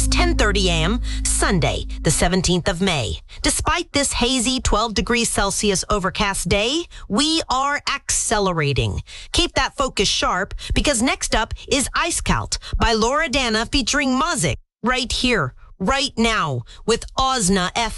10:30 a.m., Sunday, the 17th of May. Despite this hazy 12 degrees Celsius overcast day, we are accelerating. Keep that focus sharp because next up is Icecalt by Laura Dana featuring Mazik right here, right now with Ozna FM.